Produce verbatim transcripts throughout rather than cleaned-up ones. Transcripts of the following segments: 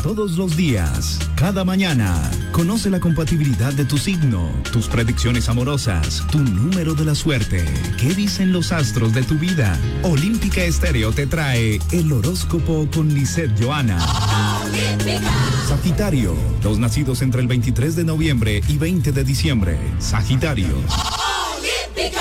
todos los días, cada mañana. Conoce la compatibilidad de tu signo, tus predicciones amorosas, tu número de la suerte. ¿Qué dicen los astros de tu vida? Olímpica Estéreo te trae el horóscopo con Lisette Johanna. Olímpica. Sagitario, los nacidos entre el veintitrés de noviembre y veinte de diciembre. Sagitario. Olímpica.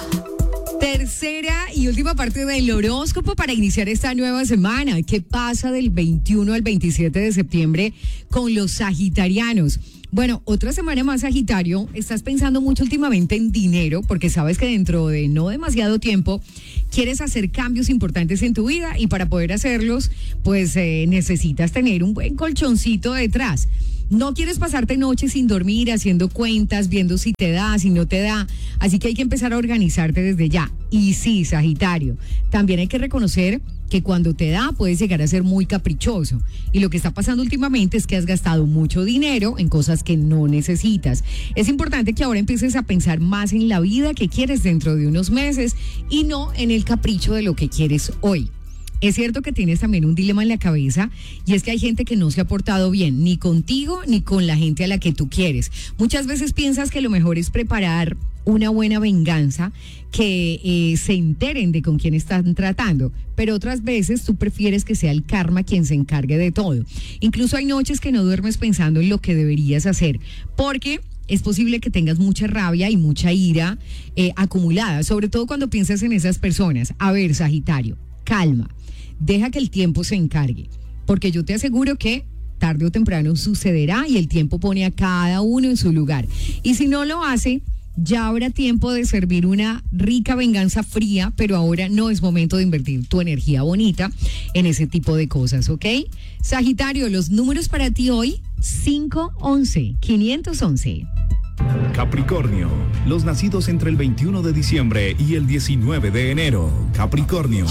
Tercera y última parte del horóscopo para iniciar esta nueva semana. ¿Qué pasa del veintiuno al veintisiete de septiembre con los sagitarianos? Bueno, otra semana más, Sagitario. Estás pensando mucho últimamente en dinero porque sabes que dentro de no demasiado tiempo quieres hacer cambios importantes en tu vida y para poder hacerlos, pues eh, necesitas tener un buen colchoncito detrás. No quieres pasarte noches sin dormir, haciendo cuentas, viendo si te da, si no te da. Así que hay que empezar a organizarte desde ya. Y sí, Sagitario, también hay que reconocer que cuando te da puedes llegar a ser muy caprichoso. Y lo que está pasando últimamente es que has gastado mucho dinero en cosas que no necesitas. Es importante que ahora empieces a pensar más en la vida que quieres dentro de unos meses y no en el capricho de lo que quieres hoy. Es cierto que tienes también un dilema en la cabeza y es que hay gente que no se ha portado bien, ni contigo ni con la gente a la que tú quieres. Muchas veces piensas que lo mejor es preparar una buena venganza, que eh, se enteren de con quién están tratando, pero otras veces tú prefieres que sea el karma quien se encargue de todo. Incluso hay noches que no duermes pensando en lo que deberías hacer, porque es posible que tengas mucha rabia y mucha ira eh, acumulada, sobre todo cuando piensas en esas personas. A ver, Sagitario, calma. Deja que el tiempo se encargue, porque yo te aseguro que tarde o temprano sucederá y el tiempo pone a cada uno en su lugar. Y si no lo hace, ya habrá tiempo de servir una rica venganza fría, pero ahora no es momento de invertir tu energía bonita en ese tipo de cosas, ¿ok? Sagitario, los números para ti hoy, cinco once, quinientos once. Capricornio, los nacidos entre el veintiuno de diciembre y el diecinueve de enero. Capricornio.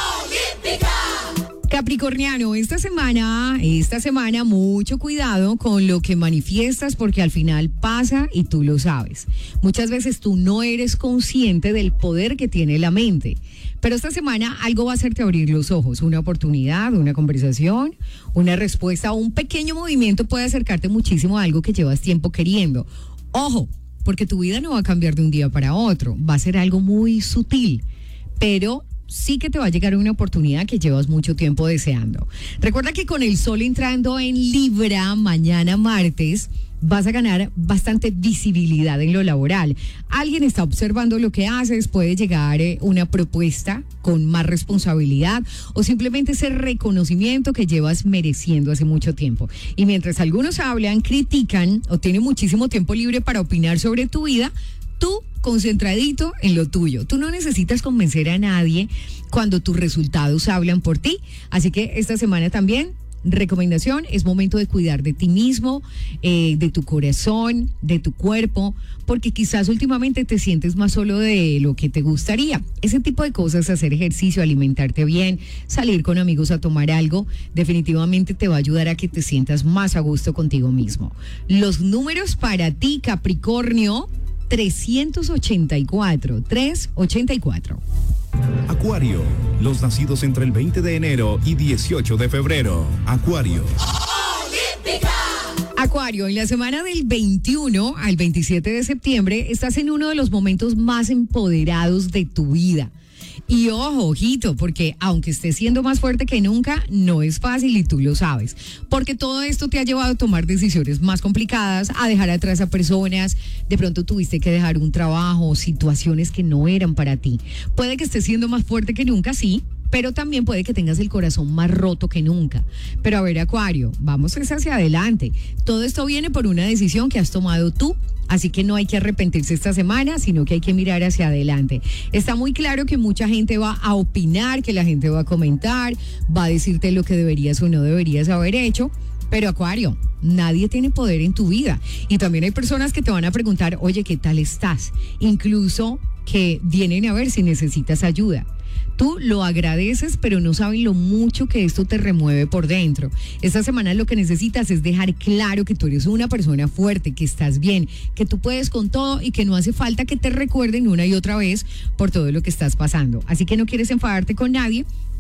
Capricorniano, esta semana, esta semana mucho cuidado con lo que manifiestas porque al final pasa y tú lo sabes. Muchas veces tú no eres consciente del poder que tiene la mente, pero esta semana algo va a hacerte abrir los ojos, una oportunidad, una conversación, una respuesta o un pequeño movimiento puede acercarte muchísimo a algo que llevas tiempo queriendo. Ojo, porque tu vida no va a cambiar de un día para otro, va a ser algo muy sutil, pero sí que te va a llegar una oportunidad que llevas mucho tiempo deseando. Recuerda que con el sol entrando en Libra, mañana martes, vas a ganar bastante visibilidad en lo laboral. Alguien está observando lo que haces, puede llegar eh, una propuesta con más responsabilidad o simplemente ese reconocimiento que llevas mereciendo hace mucho tiempo. Y mientras algunos hablan, critican o tienen muchísimo tiempo libre para opinar sobre tu vida, tú concentradito en lo tuyo. Tú no necesitas convencer a nadie cuando tus resultados hablan por ti. Así que esta semana también, recomendación, es momento de cuidar de ti mismo, eh, de tu corazón, de tu cuerpo, porque quizás últimamente te sientes más solo de lo que te gustaría. Ese tipo de cosas, hacer ejercicio, alimentarte bien, salir con amigos a tomar algo, definitivamente te va a ayudar a que te sientas más a gusto contigo mismo. Los números para ti, Capricornio, trescientos ochenta y cuatro, trescientos ochenta y cuatro. Acuario, los nacidos entre el veinte de enero y dieciocho de febrero. Acuario. Olímpica. Acuario, en la semana del veintiuno al veintisiete de septiembre estás en uno de los momentos más empoderados de tu vida. Y ojo, ojito, porque aunque estés siendo más fuerte que nunca, no es fácil y tú lo sabes. Porque todo esto te ha llevado a tomar decisiones más complicadas, a dejar atrás a personas, de pronto tuviste que dejar un trabajo, situaciones que no eran para ti. Puede que estés siendo más fuerte que nunca, sí, pero también puede que tengas el corazón más roto que nunca. Pero a ver, Acuario, vamos hacia adelante. Todo esto viene por una decisión que has tomado tú. Así que no hay que arrepentirse esta semana, sino que hay que mirar hacia adelante. Está muy claro que mucha gente va a opinar, que la gente va a comentar, va a decirte lo que deberías o no deberías haber hecho. Pero Acuario, nadie tiene poder en tu vida. Y también hay personas que te van a preguntar, oye, ¿qué tal estás? Incluso que vienen a ver si necesitas ayuda. Tú lo agradeces, pero no saben lo mucho que esto te remueve por dentro. Esta semana lo que necesitas es dejar claro que tú eres una persona fuerte, que estás bien, que tú puedes con todo y que no hace falta que te recuerden una y otra vez por todo lo que estás pasando. Así que no quieres enfadarte con nadie,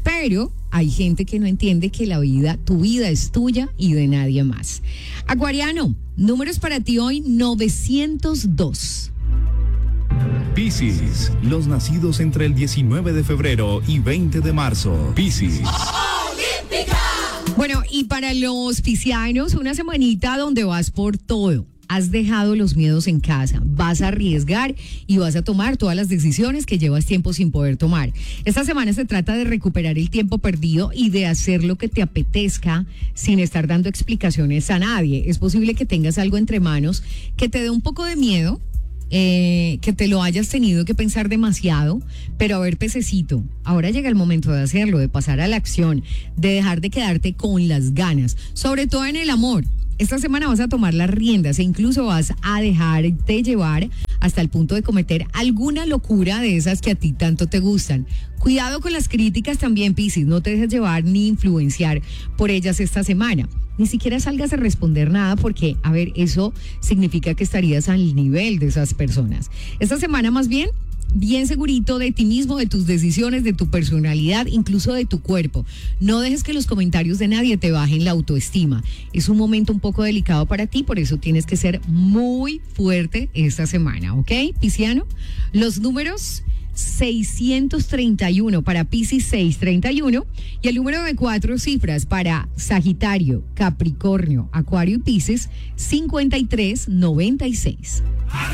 Pero hay gente que no entiende que la vida, tu vida es tuya y de nadie más. Acuariano, números para ti hoy, novecientos dos. Piscis, los nacidos entre el diecinueve de febrero y veinte de marzo. Piscis. Bueno, y para los piscianos, una semanita donde vas por todo. Has dejado los miedos en casa, vas a arriesgar y vas a tomar todas las decisiones que llevas tiempo sin poder tomar. Esta semana se trata de recuperar el tiempo perdido y de hacer lo que te apetezca sin estar dando explicaciones a nadie. Es posible que tengas algo entre manos que te dé un poco de miedo, eh, que te lo hayas tenido que pensar demasiado, pero a ver, pececito, ahora llega el momento de hacerlo, de pasar a la acción, de dejar de quedarte con las ganas, sobre todo en el amor. Esta semana vas a tomar las riendas e incluso vas a dejarte llevar hasta el punto de cometer alguna locura de esas que a ti tanto te gustan. Cuidado con las críticas también, Piscis, no te dejes llevar ni influenciar por ellas esta semana. Ni siquiera salgas a responder nada porque, a ver, eso significa que estarías al nivel de esas personas. Esta semana más bien, bien segurito de ti mismo, de tus decisiones, de tu personalidad, incluso de tu cuerpo. No dejes que los comentarios de nadie te bajen la autoestima. Es un momento un poco delicado para ti, por eso tienes que ser muy fuerte esta semana, ¿ok, Pisciano? Los números seiscientos treinta y uno para Piscis, seiscientos treinta y uno, y el número de cuatro cifras para Sagitario, Capricornio, Acuario y Piscis, cincuenta y tres noventa y seis.